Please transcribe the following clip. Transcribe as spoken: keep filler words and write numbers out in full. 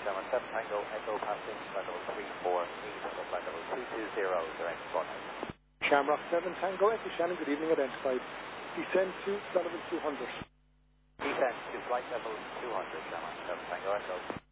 Shamrock seven Tango, Echo passing flight level three four eight, flight level two two zero, direct Squawk. Shamrock seven Tango, Echo Shannon, good evening, identified. Descend to flight level two hundred. Descend to flight level two hundred, Shamrock seven Tango, Echo.